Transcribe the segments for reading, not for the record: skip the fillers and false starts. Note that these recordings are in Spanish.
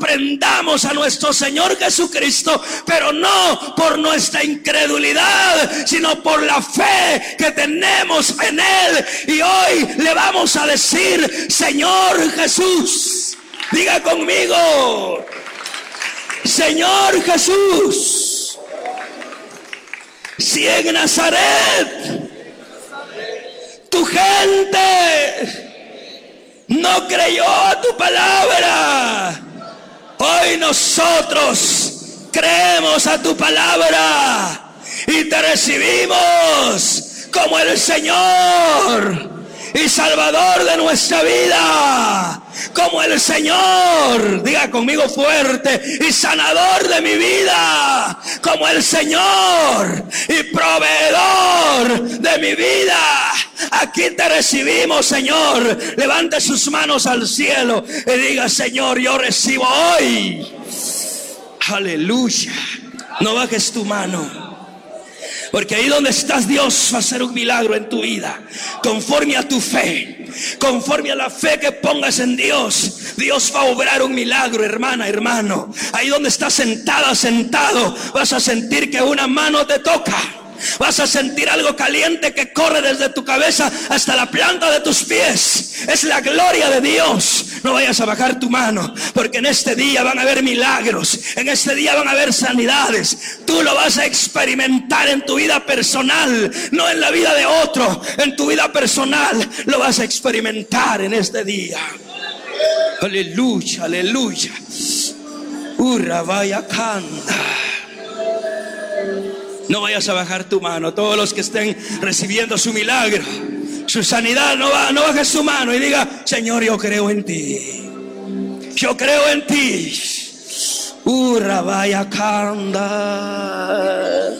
sorprendamos a nuestro Señor Jesucristo, pero no por nuestra incredulidad, sino por la fe que tenemos en Él. Y hoy le vamos a decir: Señor Jesús, diga conmigo, Señor Jesús, si en Nazaret tu gente no creyó a tu palabra, hoy nosotros creemos a tu palabra y te recibimos como el Señor y Salvador de nuestra vida, como el Señor, diga conmigo fuerte, y sanador de mi vida, como el Señor y proveedor de mi vida. Aquí te recibimos, Señor. Levante sus manos al cielo y diga: Señor, yo recibo hoy. Aleluya. No bajes tu mano, porque ahí donde estás, Dios va a hacer un milagro en tu vida, conforme a tu fe, conforme a la fe que pongas en Dios. Dios va a obrar un milagro, hermana, hermano. Ahí donde estás sentada, sentado, vas a sentir que una mano te toca. Vas a sentir algo caliente que corre desde tu cabeza hasta la planta de tus pies. Es la gloria de Dios. No vayas a bajar tu mano, porque en este día van a haber milagros, en este día van a haber sanidades. Tú lo vas a experimentar en tu vida personal, no en la vida de otro. En tu vida personal lo vas a experimentar en este día. Aleluya, aleluya. Vaya canta. No vayas a bajar tu mano. Todos los que estén recibiendo su milagro, su sanidad, no bajes su mano y diga: Señor, yo creo en ti. Yo creo en ti. Vaya canda.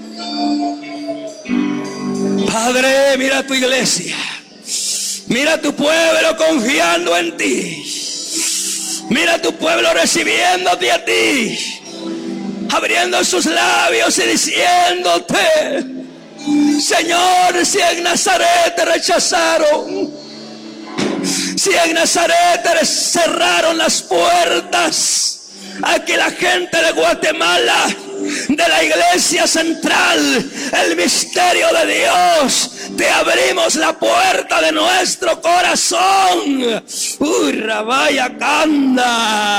Padre, mira tu iglesia, mira tu pueblo confiando en ti. Mira tu pueblo recibiéndote a ti, abriendo sus labios y diciéndote: Señor, si en Nazaret te rechazaron, si en Nazaret te cerraron las puertas, aquí la gente de Guatemala, de la iglesia central, el misterio de Dios, te abrimos la puerta de nuestro corazón. Vaya canda.